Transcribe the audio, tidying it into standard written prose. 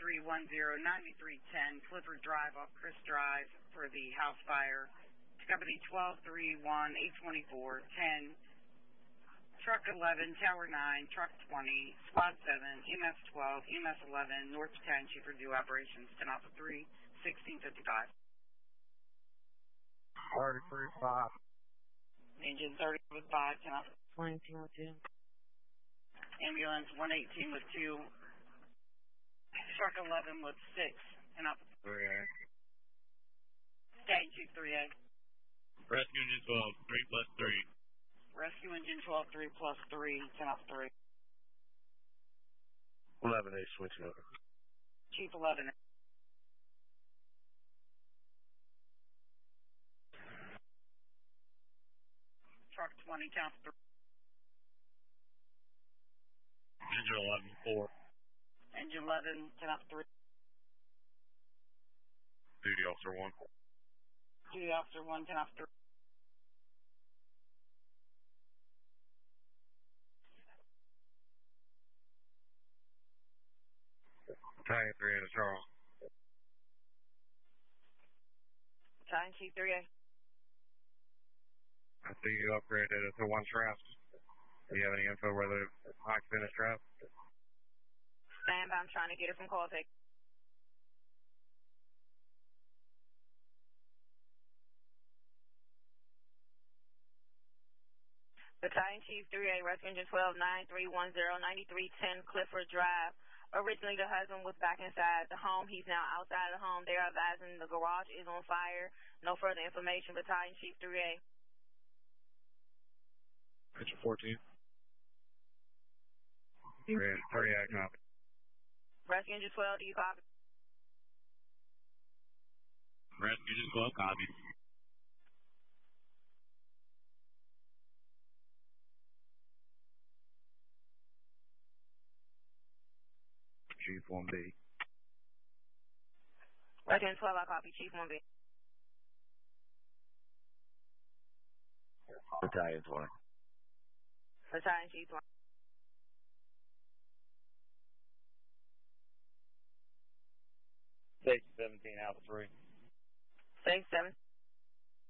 9310 Clifford Drive off Chris Drive for the house fire. Company 1231 824 10. Truck 11, Tower 9, Truck 20, Squad 7, EMS 12, EMS 11, North 10, Chief Review Operations, 10 Alpha 3, 1655. 33-5. Engine 30 with 5, 10 Alpha. 2202. Ambulance 118 with 2. Truck 11 with 6, 10 Alpha. 3A. Stage Chief 3A. Rescue Engine 12, 3 plus 3. Rescue Engine 12, 3 plus 3, 10 Alpha 3. 11A switching over. Chief 11. Truck 20, 10 Alpha 3. Engine 11, 4. Engine 11, 10 Alpha 3. Duty Officer 1. Duty Officer 1, 10 Alpha 3. Battalion 3A to Charles. Battalion Chief 3A. I see you upgraded it to 1 trap. Do you have any info whether occupant is trapped? Stand by, I'm trying to get it from call take. Battalion Chief 3A, Rescue Engine 12, 9310 9310 Clifford Drive. Originally, the husband was back inside the home. He's now outside of the home. They are advising the garage is on fire. No further information. Battalion Chief 3A. Picture 14. 3A, copy. Rescue Engine 12, do you copy? Rescue Engine 12, copy. Chief 1B. Rescue Engine 12, I copy. Chief 1B. Battalion 20. Battalion Chief 1. Stage 17, Alpha 3. Stage 7.